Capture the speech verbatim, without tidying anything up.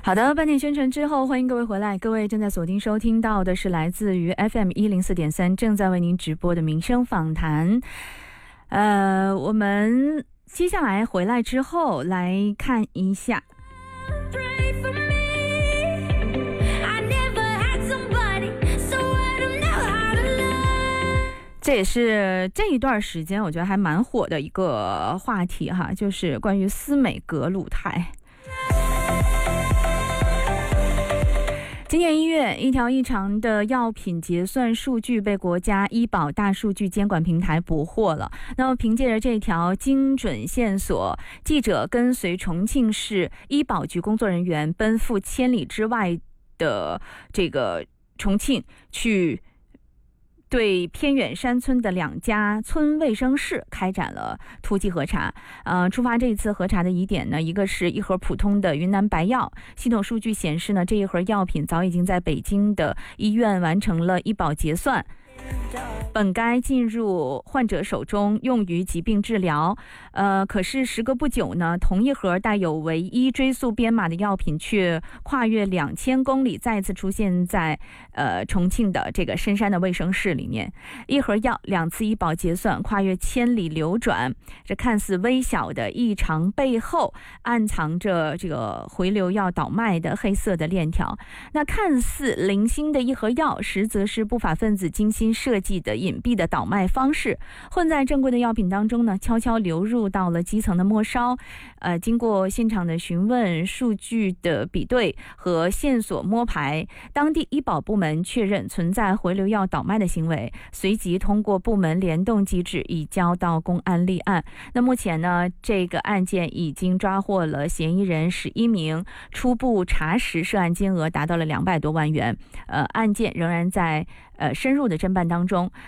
好的，半点宣传之后，欢迎各位回来。各位正在锁定收听到的是来自于 F M 一零四点三正在为您直播的民生访谈。呃，我们接下来回来之后来看一下。这也是这一段时间我觉得还蛮火的一个话题哈，就是关于斯美格鲁肽。今年一月，一条异常的药品结算数据被国家医保大数据监管平台捕获了。那么凭借着这条精准线索，记者跟随重庆市医保局工作人员奔赴千里之外的这个重庆，去对偏远山村的两家村卫生室开展了突击核查。呃，出发这一次核查的疑点呢，一个是一盒普通的云南白药，系统数据显示呢，这一盒药品早已经在北京的医院完成了医保结算，本该进入患者手中用于疾病治疗。呃，可是时隔不久呢，同一盒带有唯一追溯编码的药品却跨越两千公里，再次出现在呃重庆的这个深山的卫生室里面。一盒药两次医保结算，跨越千里流转，这看似微小的异常背后暗藏着这个回流药倒卖的黑色的链条。那看似零星的一盒药，实则是不法分子精心设计的隐蔽的倒卖方式，混在正规的药品当中呢，悄悄流入到了基层的末梢。呃，经过现场的询问、数据的比对和线索摸排，当地医保部门确认存在回流药倒卖的行为，随即通过部门联动机制移交到公安立案。那目前呢，这个案件已经抓获了嫌疑人十一名，初步查实涉案金额达到了两百多万元。呃，案件仍然在呃深入的侦办当中。